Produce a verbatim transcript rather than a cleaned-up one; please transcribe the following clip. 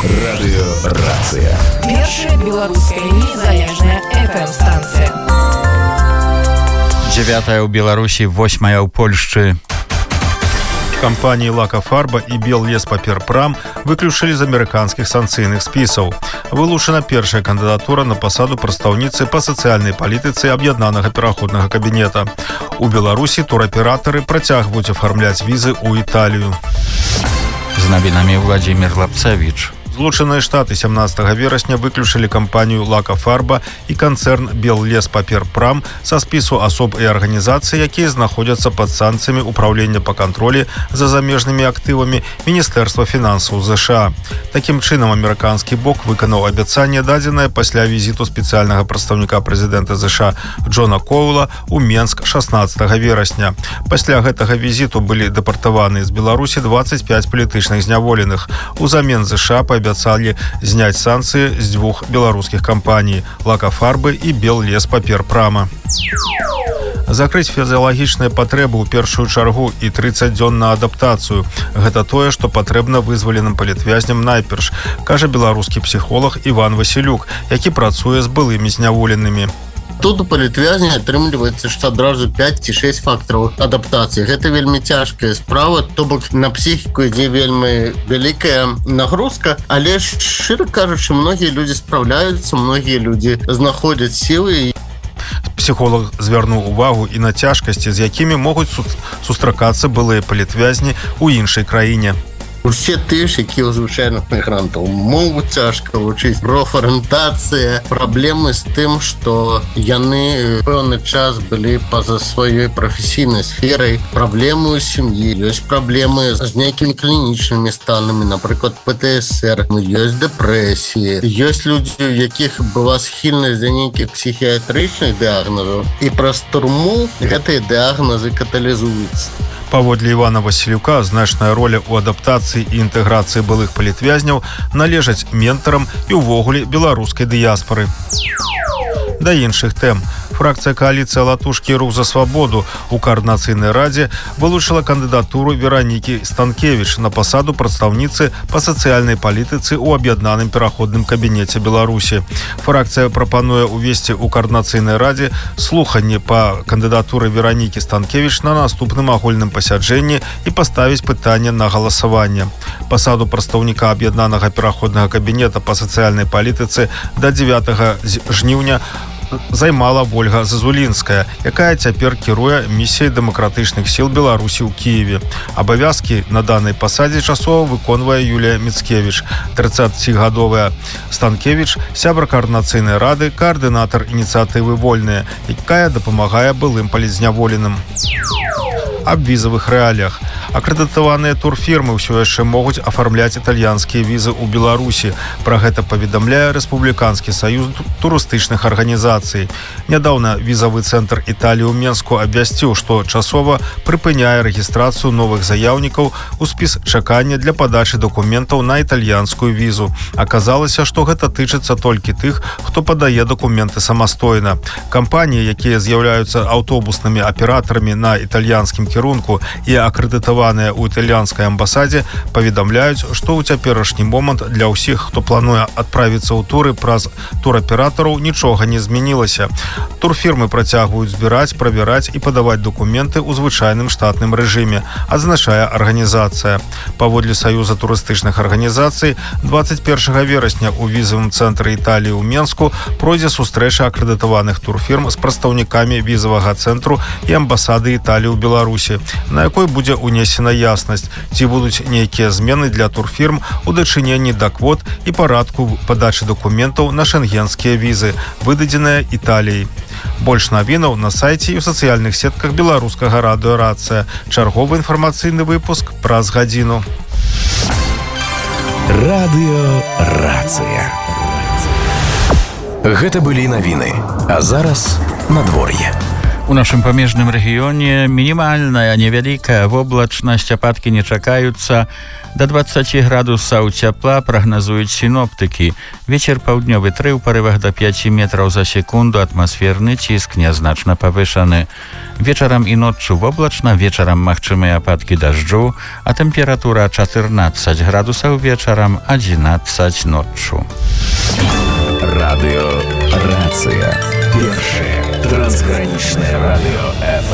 Радыёрацыя. Першая беларуская незалежная эф эм-станцыя. Дзявятая ў Беларусі, восьмая ў Польшчы. Компании «Лака Фарба» и «Беллеспаперпрам» выключили из американских санкцыйных списаў. Вылучана першая кандидатура на посаду прадстаўніцы по сацыяльнай палітыцы аб'яднанага пераходнага кабінета. У Беларусі тураператоры працягваюць афармляць візы ў Італію. З навінамі Владзімір Лапцевіч. Злучаныя Штаты сямнадцатага верасня выключылі кампанію «Лака Фарба» і канцэрн «Беллеспаперпрам» са спісу асоб і арганізацый, якія знаходзяцца пад санкцыямі ўпраўлення па кантролі за замежнымі актывамі Міністэрства фінансаў ЗША. Такім чынам, амерыканскі бок выканаў абяцанне, дадзенае пасля візіту спецыяльнага прадстаўніка прэзідэнта ЗША Джона Коула ў Менск шаснаццатага верасня. Пасля гэтага візіту былі дэпартаваны з Беларусі дваццаць пяць палітычных зняволеных. Узамен ЗША па абяцалі зняць санкцыі з дзвюх беларускіх кампаній «Лака Фарбы» і «Беллеспаперпрама». Закрыць фізіялагічныя патрэбы ў першую чаргу і трыццаць дзён на адаптацыю. Гэта тое, што патрэбна вызваленым палітвязням найперш, кажа беларускі псіхолог Іван Васілюк, які працуе з былымі зняволенымі. Тут у палітвязня атрымліваецца, што адразу пяць ці шэсць фактараў адаптацыі. Гэта вельмі цяжкая справа, то бок на псіхіку ідзе вельмі вялікая нагрузка, але шчыра кажучы, многія людзі спраўляюцца, многія людзі знаходзяць сілы. Псіхолог звярнуў увагу і на цяжкасці, з якімі могуць сустракацца былыя палітвязні ў іншай краіне. Усе тыя ж, якія ў звычайных мігрантаў могуць цяжка вучыць. Профарыентацыя, праблемы з тым, што яны пэўны час былі па-за сваёй прафесійнай сферай, праблемы ў сям'і, ёсць праблемы з нейкімі клінічнымі станамі, напрыклад, пэ тэ эс эр, ёсць дэпрэсіі, ёсць людзі, у якіх была схільнасць да нейкіх псіхіятрычных дыягназаў, і праз турму гэтыя дыягназы каталізуюцца. Паводле Івана Васілюка, значная роля ў адаптацыі і інтэграцыі былых палітвязняў належаць ментарам і ўвогуле беларускай дыяспары. Да іншых тэм. Фракцыя кааліцыі «Латушкі і рух за свабоду» у Коордынацыйнай радзе вылучыла кандыдатуру Веранікі Станкевіч на пасаду прадстаўніцы па сацыяльнай палітыцы ў аб'яднаным пераходным кабінеце Беларусі. Фракцыя прапануе ўвесці ў Коордынацыйнай радзе слуханне па кандыдатуры Веранікі Станкевіч на наступным агульным пасяджэнні і паставіць пытанне на галасаванне. Пасаду прадстаўніка аб'яднанага пераходнага кабінета па сацыяльнай палітыцы да дзевятага жніўня займала Вольга Зазулінская, якая цяпер кіруе місіяй дэмакратычных сіл Беларусі ў Кіеве. Абавязкі на данай пасадзе часова выконвае Юлія Міцкевіч. трыццацігадовая Станкевіч, сябра Коордынацыйнай рады, каардынатар ініцыятывы «Вольныя», якая дапамагае былым палітзняволеным. Аб візавых рэаліях. Акрэдытаваныя турфірмы ўсё яшчэ могуць афармляць італьянскія візы ў Беларусі. Пра гэта паведамляе Рэспубліканскі саюз турыстычных арганізацый. Нядаўна візавы цэнтр Італіі ў Менску абвясціў, што часова прыпыняе рэгістрацыю новых заяўнікаў у спіс чакання для падачы дакументаў на італьянскую візу. Аказалася, што гэта тычыцца толькі тых, хто падае дакументы самастойна. Кампаніі, якія з'яўляюцца аўтобуснымі аператарамі на італьянскім кірунку і акрэдытаваныя ў італьянскай амбасадзе, паведамляюць, што ў цяперашні момант для ўсіх, хто плануе адправіцца ў туры праз тураператараў, нічога не змянілася. Турфірмы працягваюць збіраць, правяраць і падаваць дакументы ў звычайным штатным рэжыме, адзначае арганізацыя. Паводле Саюза турыстычных арганізацый, дваццаць першага верасня ў візавым цэнтры Італіі ў Менску пройдзе сустрэча акрэдытаваных турфірм з прадстаўнікамі візавага цэнтру і амбасады Італіі ў Беларусі, на якой будзе унесена яснасць, ці будуць нейкія змены для турфірм у дачыненні да квот і парадку падачы дакументаў на шэнгенскія візы, выдадзеныя Італіяй. Больш навінаў на сайце і ў сацыяльных сетках беларускага радыёрацыя. Чарговы інфармацыйны выпуск праз гадзіну. Радыёрацыя. Гэта былі навіны, а зараз надвор'е. У нашым памежным рэгіёне мінімальная невялікая воблачнасць, ападкі не чакаюцца. Да дваццаці градусаў цяпла прагназуюць сіноптыкі. Вецер паўднёвы тры ў парывах да пяці метраў за секунду, атмасферны ціск нязначна павышаны. Вечарам і ноччу воблачна, вечарам магчымыя ападкі дажджу, а тэмпература чатырнаццаць градусаў вечарам, адзінаццаць ноччу. Радыё Рацыя. Першае трансгранічнае радыё эф